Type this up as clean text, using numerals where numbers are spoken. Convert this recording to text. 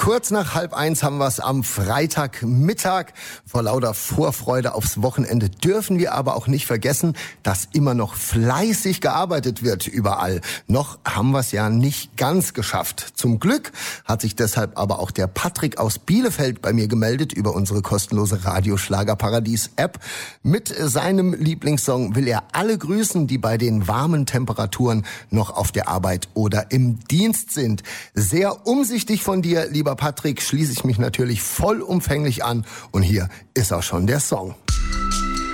Kurz nach 12:30 haben wir es am Freitagmittag. Vor lauter Vorfreude aufs Wochenende dürfen wir aber auch nicht vergessen, dass immer noch fleißig gearbeitet wird überall. Noch haben wir es ja nicht ganz geschafft. Zum Glück hat sich deshalb aber auch der Patrick aus Bielefeld bei mir gemeldet über unsere kostenlose Radioschlagerparadies-App. Mit seinem Lieblingssong will er alle grüßen, die bei den warmen Temperaturen noch auf der Arbeit oder im Dienst sind. Sehr umsichtig von dir, lieber Patrick, schließe ich mich natürlich vollumfänglich an. Und hier ist auch schon der Song.